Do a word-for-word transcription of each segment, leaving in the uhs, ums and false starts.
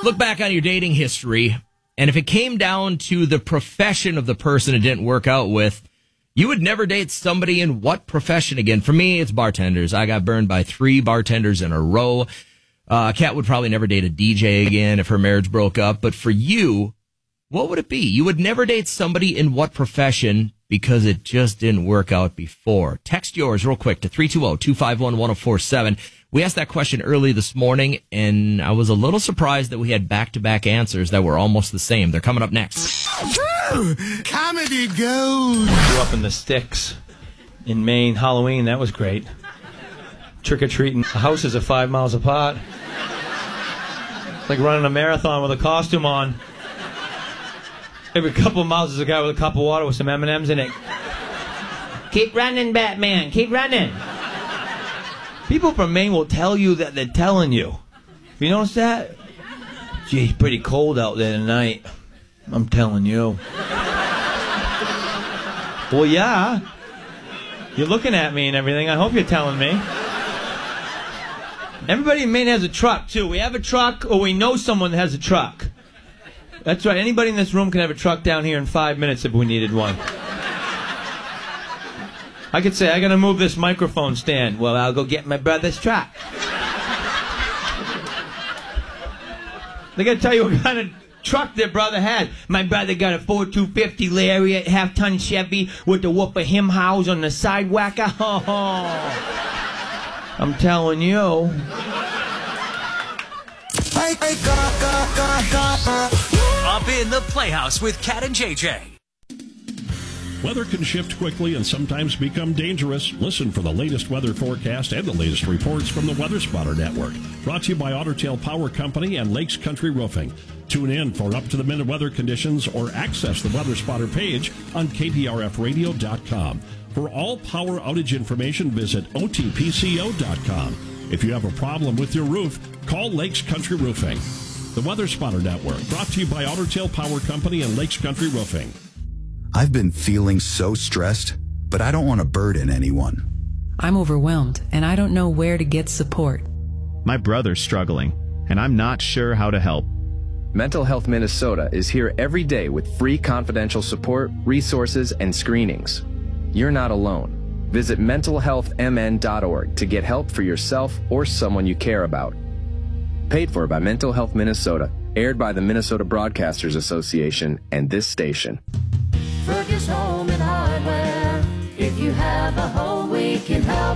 Look back on your dating history, and if it came down to the profession of the person it didn't work out with, you would never date somebody in what profession again? For me, it's bartenders. I got burned by three bartenders in a row. Uh, Kat would probably never date a D J again if her marriage broke up. But for you, what would it be? You would never date somebody in what profession because it just didn't work out before. Text yours real quick to three two zero, two five one, one zero four seven. We asked that question early this morning, and I was a little surprised that we had back-to-back answers that were almost the same. They're coming up next. Woo! Comedy gold. Grew up in the sticks in Maine. Halloween, that was great. Trick-or-treating. The houses are five miles apart. It's like running a marathon with a costume on. Every couple of miles there's a guy with a cup of water with some M and M's in it. Keep running, Batman. Keep running. People from Maine will tell you that they're telling you. You notice that? Gee, it's pretty cold out there tonight. I'm telling you. Well, yeah. You're looking at me and everything. I hope you're telling me. Everybody in Maine has a truck, too. We have a truck, or we know someone that has a truck. That's right. Anybody in this room can have a truck down here in five minutes if we needed one. I could say, I gotta move this microphone stand. Well, I'll go get my brother's truck. They gotta tell you what kind of truck their brother had. My brother got a Ford two fifty Lariat, half-ton Chevy with the woofer him house on the sidewalk. Oh, I'm telling you. Up in the Playhouse with Kat and J J. Weather can shift quickly and sometimes become dangerous. Listen for the latest weather forecast and the latest reports from the Weather Spotter Network. Brought to you by Otter Tail Power Company and Lakes Country Roofing. Tune in for up-to-the-minute weather conditions or access the Weather Spotter page on K P R F radio dot com. For all power outage information, visit O T P C O dot com. If you have a problem with your roof, call Lakes Country Roofing. The Weather Spotter Network, brought to you by Otter Tail Power Company and Lakes Country Roofing. I've been feeling so stressed, but I don't want to burden anyone. I'm overwhelmed, and I don't know where to get support. My brother's struggling, and I'm not sure how to help. Mental Health Minnesota is here every day with free confidential support, resources, and screenings. You're not alone. Visit mental health m n dot org to get help for yourself or someone you care about. Paid for by Mental Health Minnesota, aired by the Minnesota Broadcasters Association and this station. Fergus Home and Hardware. If you have a home, we can help.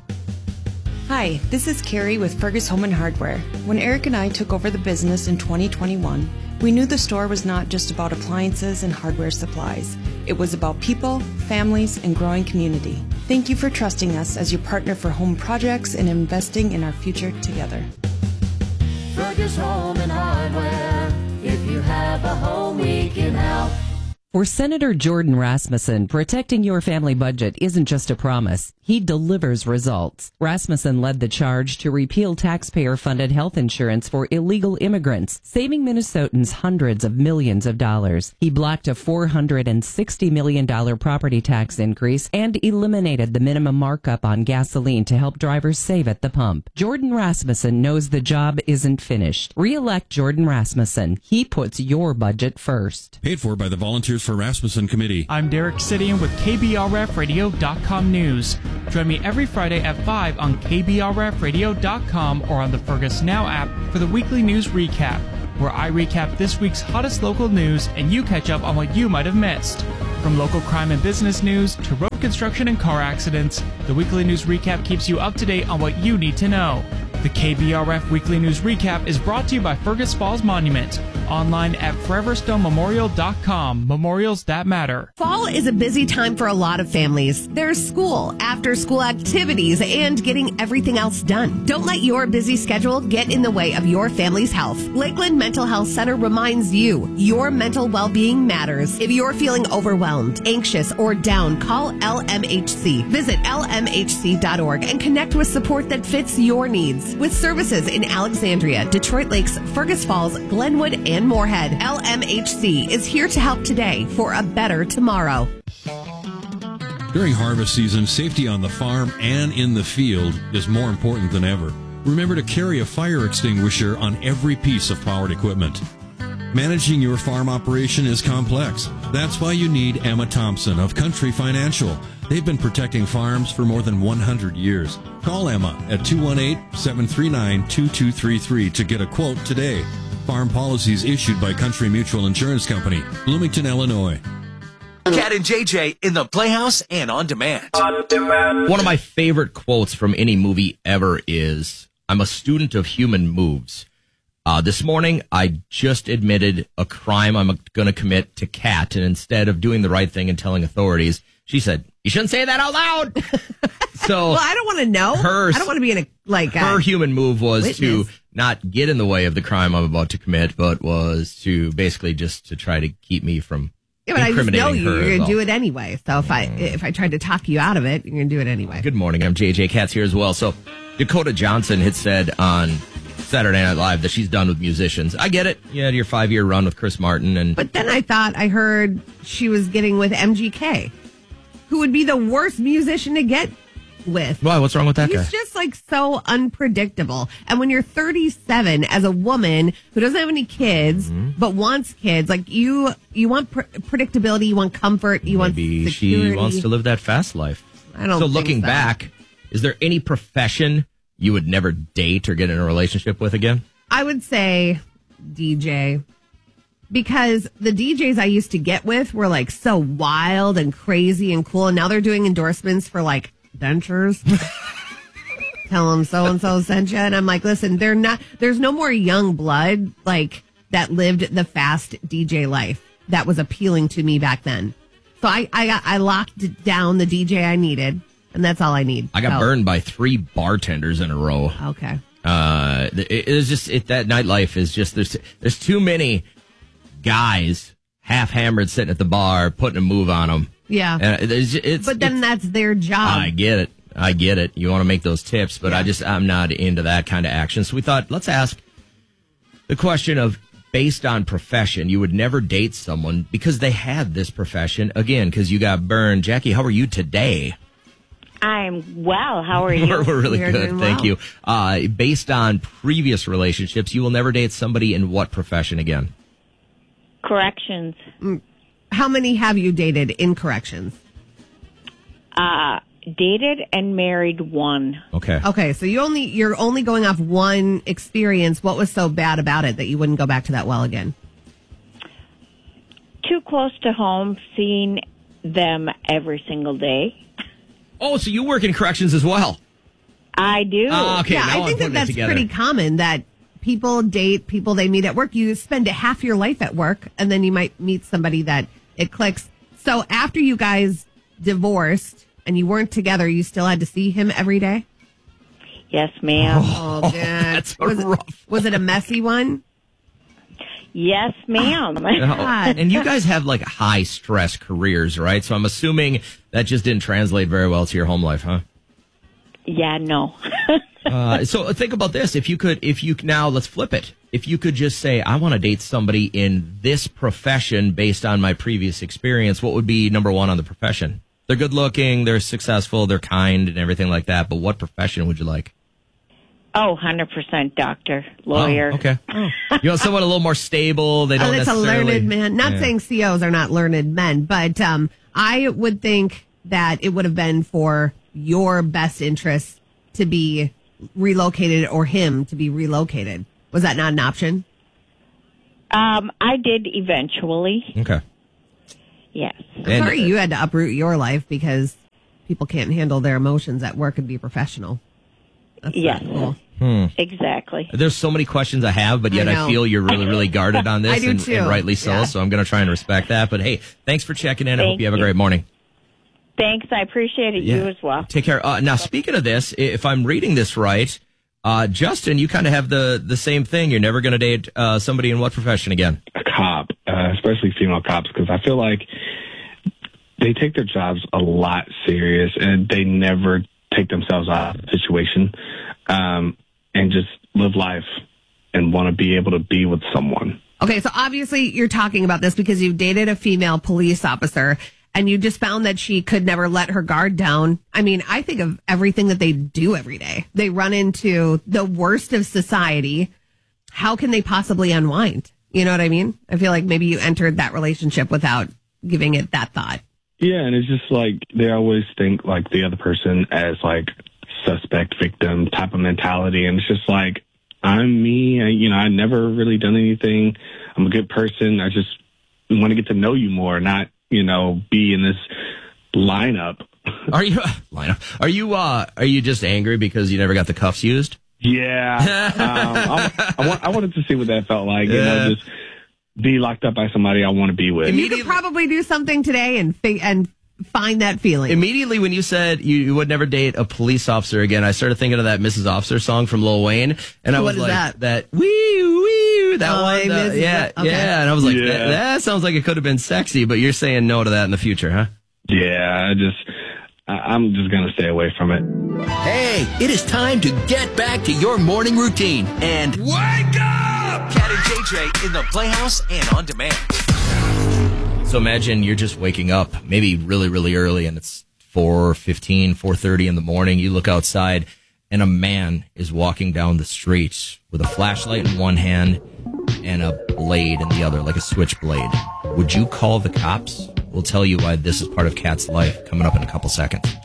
Hi, this is Carrie with Fergus Home and Hardware. When Eric and I took over the business in twenty twenty-one, we knew the store was not just about appliances and hardware supplies. It was about people, families, and growing community. Thank you for trusting us as your partner for home projects and investing in our future together. Fergus Home and Hardware. If you have a home, we can help. For Senator Jordan Rasmussen, protecting your family budget isn't just a promise. He delivers results. Rasmussen led the charge to repeal taxpayer-funded health insurance for illegal immigrants, saving Minnesotans hundreds of millions of dollars. He blocked a four hundred sixty million dollars property tax increase and eliminated the minimum markup on gasoline to help drivers save at the pump. Jordan Rasmussen knows the job isn't finished. Re-elect Jordan Rasmussen. He puts your budget first. Paid for by the Volunteers for Rasmussen Committee. I'm Derek Sidian with K B R F radio dot com News. Join me every Friday at five on K B R F radio dot com or on the Fergus Now app for the weekly news recap, where I recap this week's hottest local news and you catch up on what you might have missed. From local crime and business news to road construction and car accidents, the weekly news recap keeps you up to date on what you need to know. The K B R F Weekly News Recap is brought to you by Fergus Falls Monument. Online at forever stone memorial dot com. Memorials that matter. Fall is a busy time for a lot of families. There's school, after-school activities, and getting everything else done. Don't let your busy schedule get in the way of your family's health. Lakeland Mental Health Center reminds you, your mental well-being matters. If you're feeling overwhelmed, anxious, or down, call L M H C. Visit L M H C dot org and connect with support that fits your needs. With services in Alexandria, Detroit Lakes, Fergus Falls, Glenwood, and Moorhead, L M H C is here to help today for a better tomorrow. During harvest season, safety on the farm and in the field is more important than ever. Remember to carry a fire extinguisher on every piece of powered equipment. Managing your farm operation is complex. That's why you need Emma Thompson of Country Financial. They've been protecting farms for more than one hundred years. Call Emma at two one eight, seven three nine, two two three three to get a quote today. Farm policies issued by Country Mutual Insurance Company, Bloomington, Illinois. Cat and J J in the Playhouse and on demand. One of my favorite quotes from any movie ever is, "I'm a student of human moves." Uh, this morning, I just admitted a crime I'm going to commit to Kat, and instead of doing the right thing and telling authorities, she said, "You shouldn't say that out loud." So, well, I don't want to know. Her, I don't want to be in a like. Her a human move was witness. to not get in the way of the crime I'm about to commit, but was to basically just to try to keep me from Yeah, but I just incriminating know you. her You're at going to all. do it anyway. So if I if I tried to talk you out of it, you're going to do it anyway. Good morning. I'm J J. Katz here as well. So Dakota Johnson had said on Saturday Night Live that she's done with musicians. I get it. You had your five-year run with Chris Martin. and But then I thought I heard she was getting with M G K, who would be the worst musician to get with. Why? What's wrong with that He's guy? just like so unpredictable. And when you're thirty-seven as a woman who doesn't have any kids Mm-hmm. but wants kids, like you, you want pr- predictability, you want comfort, you Maybe want security. she wants to live that fast life. I don't So think looking so. back, is there any profession you would never date or get in a relationship with again? I would say D J. Because the D Js I used to get with were like so wild and crazy and cool. And now they're doing endorsements for like dentures. Tell them so and so sent you. And I'm like, listen, they're not, there's no more young blood like that lived the fast D J life that was appealing to me back then. So I, I, got, I locked down the D J I needed, and that's all I need. I got So- burned by three bartenders in a row. Okay. Uh, it, it was just it, that nightlife is just there's there's too many guys half hammered sitting at the bar putting a move on them. Yeah. And it's, it's, but then it's, that's their job. I get it. I get it. You want to make those tips, but I just I'm not into that kind of action. So we thought let's ask the question of based on profession, you would never date someone because they had this profession again because you got burned. Jackie, how are you today? I'm well. How are you? We're, we're really We are good. doing Thank well. you. Uh, based on previous relationships, you will never date somebody in what profession again? Corrections. How many have you dated in corrections? Uh, dated and married one. Okay. Okay, so you only you're only going off one experience. What was so bad about it that you wouldn't go back to that well again? Too close to home, seeing them every single day. Oh, so you work in corrections as well? I do. Ah, okay, yeah, now I I'm think that putting it that's together. pretty common that people date people they meet at work. You spend half your life at work, and then you might meet somebody that it clicks. So after you guys divorced and you weren't together, you still had to see him every day? Yes, ma'am. Oh, God. That's was, it, was it a messy one? Yes, ma'am. Oh, and you guys have like high stress careers, right? So I'm assuming that just didn't translate very well to your home life, huh? Yeah, no. uh, so think about this. If you could, if you now let's flip it. If you could just say, I want to date somebody in this profession based on my previous experience, what would be number one on the profession? They're good looking, they're successful, they're kind and everything like that. But what profession would you like? Oh, one hundred percent doctor, lawyer. Oh, okay. You want someone a little more stable. They Oh, don't that's a necessarily. learned man. Not Yeah. saying C Os are not learned men, but um, I would think that it would have been for your best interest to be relocated or him to be relocated. Was that not an option? Um, I did eventually. Okay. Yes. And- Sorry you had to uproot your life because people can't handle their emotions at work and be professional. That's not Yes. cool. Hmm. Exactly. There's so many questions I have, but yet I I, know. feel you're really, really guarded on this, I do and, too. and rightly so. Yeah. So I'm going to try and respect that. But hey, thanks for checking in. I hope Thank you have a you. great morning. Thanks. I appreciate it. You as well. Take care. Uh, now, speaking of this, i- if I'm reading this right, uh, Justin, you kind of have the, the same thing. You're never going to date uh, somebody in what profession again? A cop, uh, especially female cops, because I feel like they take their jobs a lot serious and they never take themselves out of the situation um, and just live life and want to be able to be with someone. Okay, so obviously you're talking about this because you've dated a female police officer. and you just found that she could never let her guard down. I mean, I think of everything that they do every day. They run into the worst of society. How can they possibly unwind? You know what I mean? I feel like maybe you entered that relationship without giving it that thought. Yeah, and it's just like they always think like the other person as like suspect victim type of mentality, and it's just like, I'm me. I, you know, I never really done anything. I'm a good person. I just want to get to know you more, not, you know, be in this lineup. Are you lineup? Are you uh are you just angry because you never got the cuffs used? Yeah, um, I, I, want, I wanted to see what that felt like. Yeah. You know, just be locked up by somebody I want to be with. You could probably do something today and fi- and find that feeling. Immediately when you said you, you would never date a police officer again, I started thinking of that Missus Officer song from Lil Wayne, and I what was is like, that? That wee wee that oh, one, uh, yeah, okay. yeah, and I was like, yeah. that, that sounds like it could have been sexy, but you're saying no to that in the future, huh? Yeah, I just. I'm just going to stay away from it. Hey, it is time to get back to your morning routine and wake up! Cat and J J in the Playhouse and on demand. So imagine you're just waking up, maybe really, really early, and it's four fifteen, four thirty in the morning. You look outside, and a man is walking down the street with a flashlight in one hand and a blade in the other, like a switchblade. Would you call the cops? We'll tell you why this is part of Kat's life coming up in a couple seconds.